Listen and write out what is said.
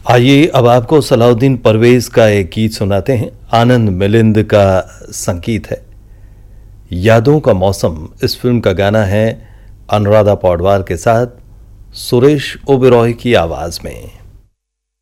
आइए अब आपको सलाउद्दीन परवेज का एक गीत सुनाते हैं। आनंद मिलिंद का संगीत है। यादों का मौसम इस फिल्म का गाना है अनुराधा पौडवाल के साथ सुरेश ओबेरॉय की आवाज में।